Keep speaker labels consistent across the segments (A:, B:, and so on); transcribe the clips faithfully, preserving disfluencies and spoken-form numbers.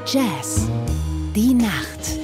A: Jazz. Die Nacht.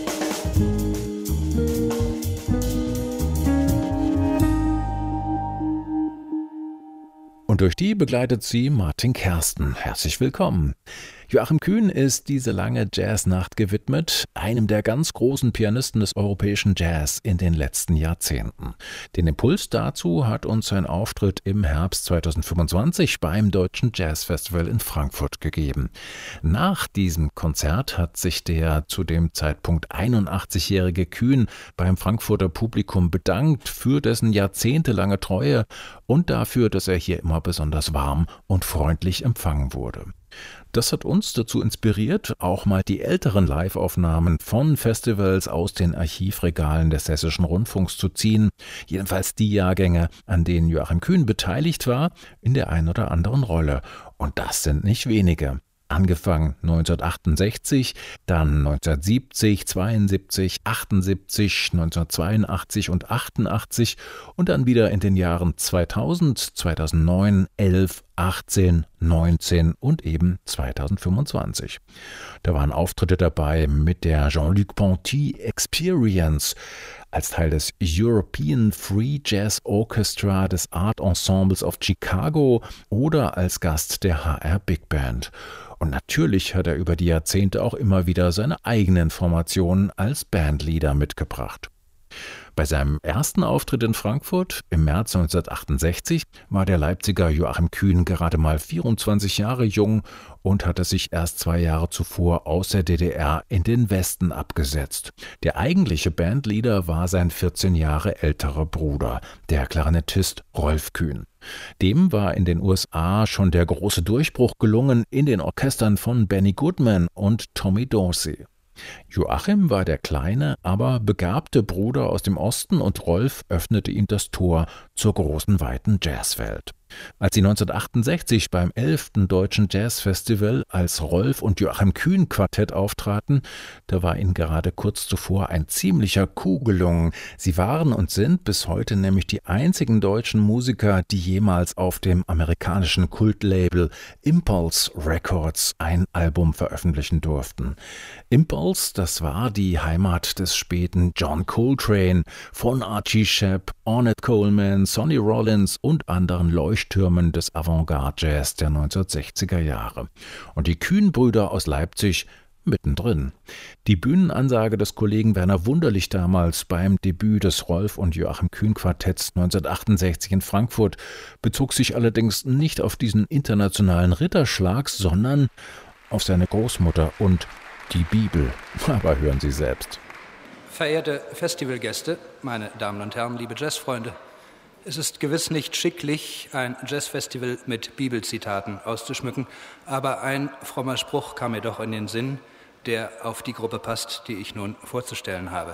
B: Und durch die begleitet sie Martin Kersten. Herzlich willkommen. Joachim Kühn ist diese lange Jazznacht gewidmet, einem der ganz großen Pianisten des europäischen Jazz in den letzten Jahrzehnten. Den Impuls dazu hat uns sein Auftritt im Herbst zweitausendfünfundzwanzig beim Deutschen Jazzfestival in Frankfurt gegeben. Nach diesem Konzert hat sich der zu dem Zeitpunkt einundachtzigjährige Kühn beim Frankfurter Publikum bedankt für dessen jahrzehntelange Treue und dafür, dass er hier immer besonders warm und freundlich empfangen wurde. Das hat uns dazu inspiriert, auch mal die älteren Live-Aufnahmen von Festivals aus den Archivregalen des Hessischen Rundfunks zu ziehen, jedenfalls die Jahrgänge, an denen Joachim Kühn beteiligt war, in der einen oder anderen Rolle. Und das sind nicht wenige. Angefangen neunzehnhundertachtundsechzig, dann neunzehnhundertsiebzig, zweiundsiebzig, achtundsiebzig, neunzehnhundertzweiundachtzig und achtundachtzig und dann wieder in den Jahren zweitausend, zweitausendneun, elf, achtzehn, neunzehn und eben zweitausendfünfundzwanzig. Da waren Auftritte dabei mit der Jean-Luc Ponty Experience als Teil des European Free Jazz Orchestra des Art Ensembles of Chicago oder als Gast der H R Big Band. Und natürlich hat er über die Jahrzehnte auch immer wieder seine eigenen Formationen als Bandleader mitgebracht. Bei seinem ersten Auftritt in Frankfurt im März neunzehnhundertachtundsechzig war der Leipziger Joachim Kühn gerade mal vierundzwanzig Jahre jung und hatte sich erst zwei Jahre zuvor aus der D D R in den Westen abgesetzt. Der eigentliche Bandleader war sein vierzehn Jahre älterer Bruder, der Klarinettist Rolf Kühn. Dem war in den U S A schon der große Durchbruch gelungen in den Orchestern von Benny Goodman und Tommy Dorsey. Joachim war der kleine, aber begabte Bruder aus dem Osten und Rolf öffnete ihm das Tor zur großen, weiten Jazzwelt. Als sie neunzehnhundertachtundsechzig beim elften Deutschen Jazzfestival als Rolf und Joachim Kühn Quartett auftraten, da war ihnen gerade kurz zuvor ein ziemlicher Coup gelungen. Sie waren und sind bis heute nämlich die einzigen deutschen Musiker, die jemals auf dem amerikanischen Kultlabel Impulse Records ein Album veröffentlichen durften. Impulse, das war die Heimat des späten John Coltrane, von Archie Shepp, Ornette Coleman, Sonny Rollins und anderen Leuchttürmen des Avantgarde-Jazz der neunzehnhundertsechziger Jahre. Und die Kühn-Brüder aus Leipzig mittendrin. Die Bühnenansage des Kollegen Werner Wunderlich damals beim Debüt des Rolf und Joachim Kühn Quartetts neunzehnhundertachtundachtzig in Frankfurt bezog sich allerdings nicht auf diesen internationalen Ritterschlag, sondern auf seine Großmutter und die Bibel. Aber hören Sie selbst.
C: Verehrte Festivalgäste, meine Damen und Herren, liebe Jazzfreunde, es ist gewiss nicht schicklich, ein Jazzfestival mit Bibelzitaten auszuschmücken, aber ein frommer Spruch kam mir doch in den Sinn, der auf die Gruppe passt, die ich nun vorzustellen habe.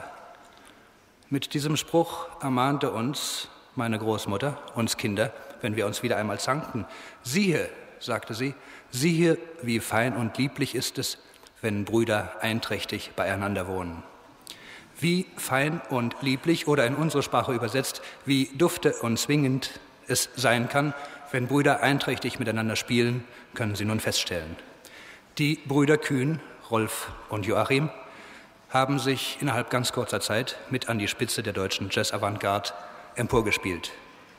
C: Mit diesem Spruch ermahnte uns meine Großmutter, uns Kinder, wenn wir uns wieder einmal zankten. Siehe, sagte sie, siehe, wie fein und lieblich ist es, wenn Brüder einträchtig beieinander wohnen. Wie fein und lieblich oder in unsere Sprache übersetzt, wie dufte und zwingend es sein kann, wenn Brüder einträchtig miteinander spielen, können Sie nun feststellen. Die Brüder Kühn, Rolf und Joachim, haben sich innerhalb ganz kurzer Zeit mit an die Spitze der deutschen Jazz-Avantgarde emporgespielt.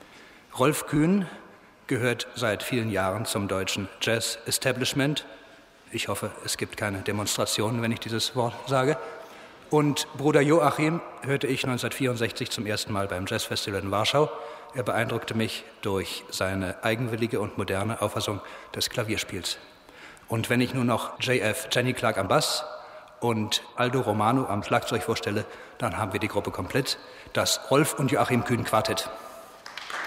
C: Rolf Kühn gehört seit vielen Jahren zum deutschen Jazz-Establishment. Ich hoffe, es gibt keine Demonstrationen, wenn ich dieses Wort sage. Und Bruder Joachim hörte ich neunzehnhundertvierundsechzig zum ersten Mal beim Jazzfestival in Warschau. Er beeindruckte mich durch seine eigenwillige und moderne Auffassung des Klavierspiels. Und wenn ich nur noch J F Jenny Clark am Bass und Aldo Romano am Schlagzeug vorstelle, dann haben wir die Gruppe komplett, das Rolf und Joachim Kühn Quartett.